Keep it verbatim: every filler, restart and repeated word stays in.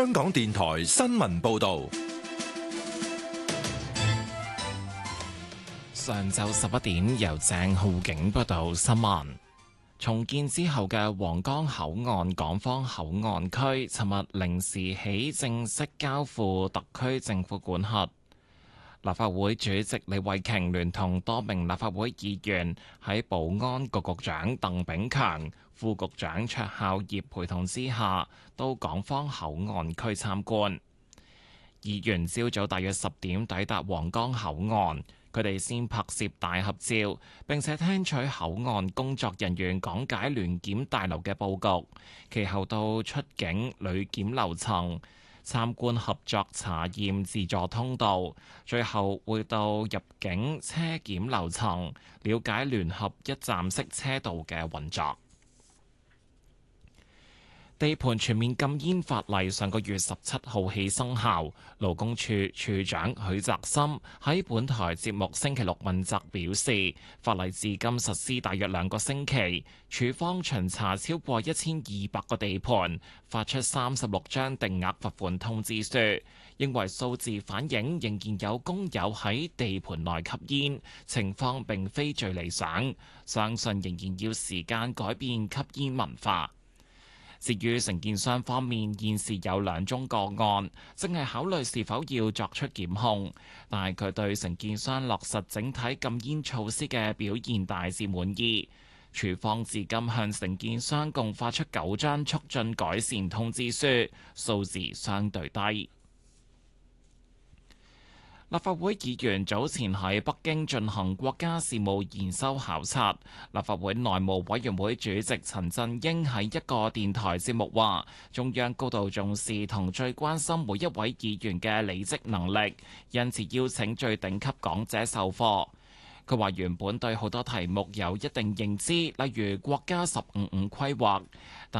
香港電台新聞報道。 上晝十一點，由鄭浩景報道新聞。重建之後嘅皇崗口岸港方口岸區，尋日零時起正式交付特區政府管轄。立法會主席李慧瓊聯同多名立法會議員喺保安局局長鄧炳強、副局長卓孝業陪同之下，到港方口岸區參觀。議員朝早大約十點抵達皇崗口岸。佢哋先拍攝大合照，並且聽取口岸工作人員講解聯檢大樓嘅佈局，其後到出境旅檢樓層參觀合作查驗自助通道，最後會到入境車檢樓層了解聯合一站式車道嘅運作。地盤全面禁煙法例上個月十七號起生效，勞工處處長許澤森喺本台節目星期六問責表示，法例至今實施大約兩個星期，處方巡查超過一千二百個地盤，發出三十六張定額罰款通知書，認為數字反映仍然有工友喺地盤內吸煙，情況並非最理想，相信仍然要時間改變吸煙文化。至於承建商方面，現時有兩宗個案，正係考慮是否要作出檢控，但係佢對承建商落實整體禁煙措施嘅表現大致滿意。處方至今向承建商共發出九張促進改善通知書，數字相對低。立法會議員早前喺北京進行國家事務研修考察。立法會內務委員會主席陳振英喺一個電台節目話，中央高度重視同最關心每一位議員嘅履職能力，因此邀請最頂級講者授課。佢話原本對好多題目有一定認知，例如國家十五五規劃，